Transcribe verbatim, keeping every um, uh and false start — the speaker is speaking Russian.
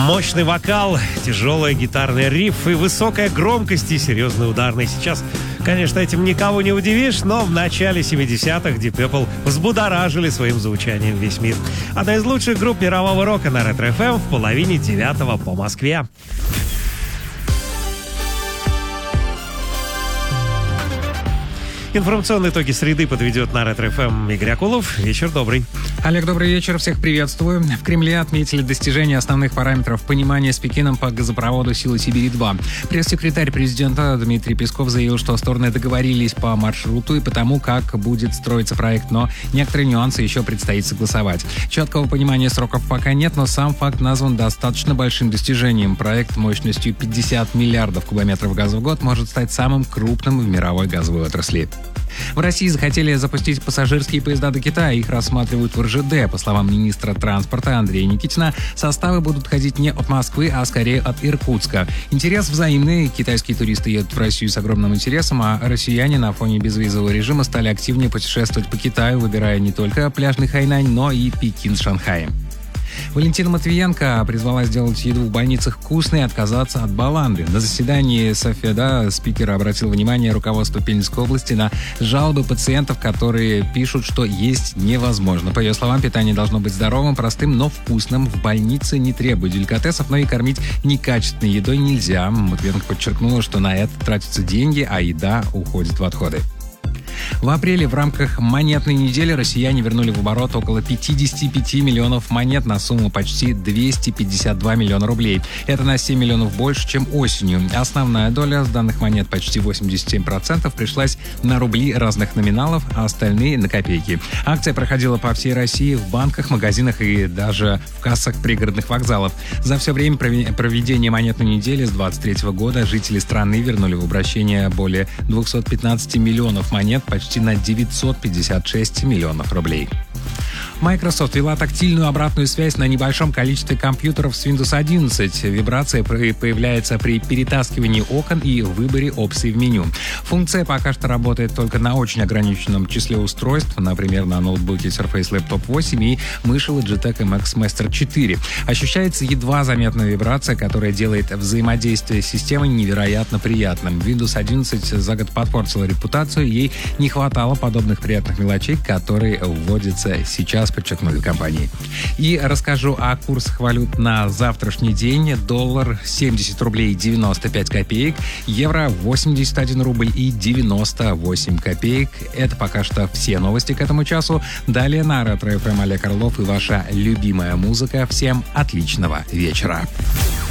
Мощный вокал, тяжелый гитарный риф и высокая громкость и серьезный ударный. Сейчас, конечно, этим никого не удивишь, но в начале семидесятых Deep Purple взбудоражили своим звучанием весь мир. Одна из лучших групп мирового рока на Ретро эф эм в половине девятого по Москве. Информационные итоги среды подведет на Ретро эф эм Игорь Акулов. Вечер добрый. Олег, добрый вечер. Всех приветствую. В Кремле отметили достижение основных параметров понимания с Пекином по газопроводу «Силы Сибири-два». Пресс-секретарь президента Дмитрий Песков заявил, что стороны договорились по маршруту и по тому, как будет строиться проект, но некоторые нюансы еще предстоит согласовать. Четкого понимания сроков пока нет, но сам факт назван достаточно большим достижением. Проект мощностью пятьдесят миллиардов кубометров газа в год может стать самым крупным в мировой газовой отрасли. В России захотели запустить пассажирские поезда до Китая. Их рассматривают в эр жэ дэ. По словам министра транспорта Андрея Никитина, составы будут ходить не от Москвы, а скорее от Иркутска. Интерес взаимный. Китайские туристы едут в Россию с огромным интересом, а россияне на фоне безвизового режима стали активнее путешествовать по Китаю, выбирая не только пляжный Хайнань, но и Пекин с Шанхаем. Валентина Матвиенко призвала сделать еду в больницах вкусной и отказаться от баланды. На заседании Софеда спикер обратил внимание руководства Пензенской области на жалобы пациентов, которые пишут, что есть невозможно. По ее словам, питание должно быть здоровым, простым, но вкусным. В больнице не требуют деликатесов, но и кормить некачественной едой нельзя. Матвиенко подчеркнула, что на это тратятся деньги, а еда уходит в отходы. В апреле в рамках монетной недели россияне вернули в оборот около пятьдесят пять миллионов монет на сумму почти двести пятьдесят два миллиона рублей. Это на семь миллионов больше, чем осенью. Основная доля с данных монет, почти восемьдесят семь процентов, пришлась на рубли разных номиналов, а остальные — на копейки. Акция проходила по всей России в банках, магазинах и даже в кассах пригородных вокзалов. За все время проведения монетной недели с двадцать третьего года жители страны вернули в обращение более двести пятнадцать миллионов монет, почти на девятьсот пятьдесят шесть миллионов рублей. Microsoft ввела тактильную обратную связь на небольшом количестве компьютеров с Windows одиннадцать. Вибрация появляется при перетаскивании окон и выборе опций в меню. Функция пока что работает только на очень ограниченном числе устройств, например, на ноутбуке Surface Laptop восемь и мыши Logitech эм экс Master четыре. Ощущается едва заметная вибрация, которая делает взаимодействие с системой невероятно приятным. Windows одиннадцать за год подпортила репутацию, ей не хватало подобных приятных мелочей, которые вводятся сейчас, подчеркнули в компании. И расскажу о курсах валют на завтрашний день. Доллар семьдесят рублей девяносто пять копеек, евро восемьдесят один рубль и девяносто восемь копеек. Это пока что все новости к этому часу. Далее на Ретро эф эм Олег Орлов и ваша любимая музыка. Всем отличного вечера.